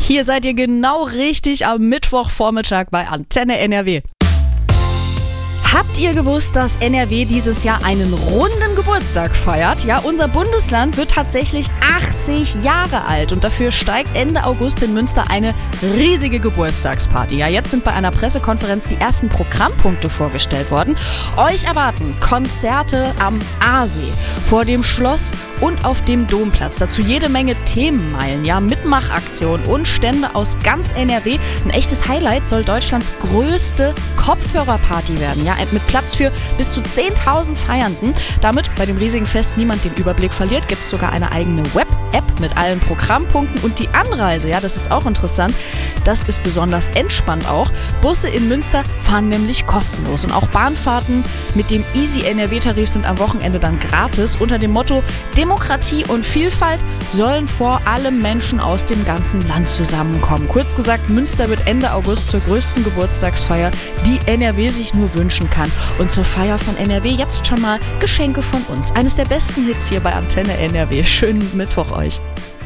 Hier seid ihr genau richtig am Mittwochvormittag bei Antenne NRW. Habt ihr gewusst, dass NRW dieses Jahr einen runden Geburtstag feiert? Ja, unser Bundesland wird tatsächlich 80 Jahre alt und dafür steigt Ende August in Münster eine riesige Geburtstagsparty. Ja, jetzt sind bei einer Pressekonferenz die ersten Programmpunkte vorgestellt worden. Euch erwarten Konzerte am Aasee, vor dem Schloss und auf dem Domplatz. Dazu jede Menge Themenmeilen, ja, Mitmachaktionen und Stände aus ganz NRW. Ein echtes Highlight soll Deutschlands größte Kopfhörerparty werden, ja, mit Platz für bis zu 10.000 Feiernden. Damit bei dem riesigen Fest niemand den Überblick verliert, gibt es sogar eine eigene Web-App mit allen Programmpunkten und die Anreise, ja, das ist auch interessant, das ist besonders entspannt auch. Busse in Münster fahren nämlich kostenlos und auch Bahnfahrten mit dem Easy NRW-Tarif sind am Wochenende dann gratis. Unter dem Motto Demokratie und Vielfalt sollen vor allem Menschen aus dem ganzen Land zusammenkommen. Kurz gesagt, Münster wird Ende August zur größten Geburtstagsfeier, die NRW sich nur wünschen kann. Und zur Feier von NRW jetzt schon mal Geschenke von uns. Eines der besten Hits hier bei Antenne NRW. Schönen Mittwoch euch.